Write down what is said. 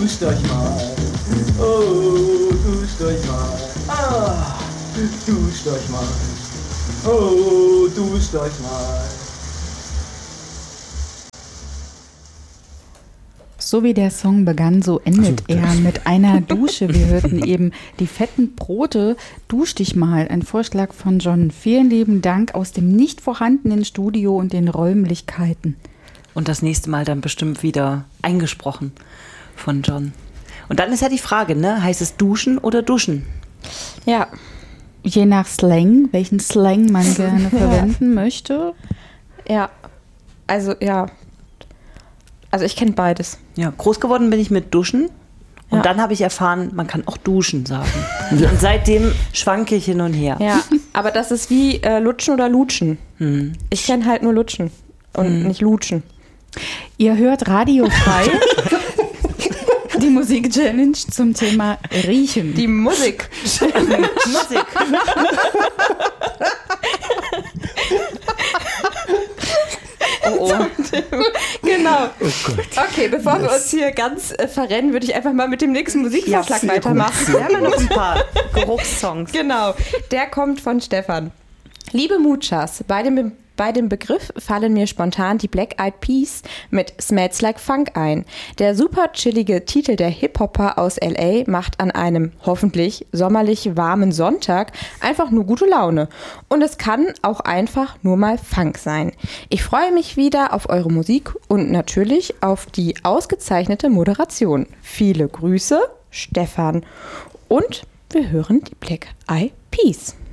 duscht euch mal. Oh, duscht euch mal. Ah, duscht euch mal. Oh, duscht euch mal. So wie der Song begann, so endet er mit einer Dusche. Wir hörten eben die fetten Brote. Dusch dich mal. Ein Vorschlag von John. Vielen lieben Dank aus dem nicht vorhandenen Studio und den Räumlichkeiten. Und das nächste Mal dann bestimmt wieder eingesprochen von John. Und dann ist ja die Frage, ne? Heißt es duschen oder duschen? Ja. Je nach Slang, welchen Slang man gerne verwenden möchte. Ja. Also, ja. Also ich kenne beides. Ja, groß geworden bin ich mit Duschen. Und dann habe ich erfahren, man kann auch duschen sagen. Und seitdem schwanke ich hin und her. Ja, aber das ist wie Lutschen oder Lutschen. Ich kenne halt nur Lutschen und nicht Lutschen. Ihr hört radiofrei die Musik-Challenge zum Thema Riechen. Die Musik. Musik. Oh. Genau. Oh Gott. Okay, bevor wir uns hier ganz verrennen, würde ich einfach mal mit dem nächsten Musikvorschlag weitermachen. Wir haben ja noch ein paar Geruchssongs. Genau, der kommt von Stefan. Liebe Muchas, bei dem Begriff fallen mir spontan die Black Eyed Peas mit Smells Like Funk ein. Der super chillige Titel der Hip-Hopper aus L.A. macht an einem hoffentlich sommerlich warmen Sonntag einfach nur gute Laune. Und es kann auch einfach nur mal Funk sein. Ich freue mich wieder auf eure Musik und natürlich auf die ausgezeichnete Moderation. Viele Grüße, Stefan. Und wir hören die Black Eyed Peas.